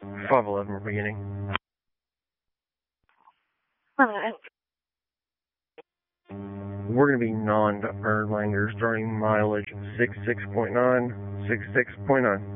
511 beginning. We're going to be non-Erlanger starting mileage 66.9, 66.9.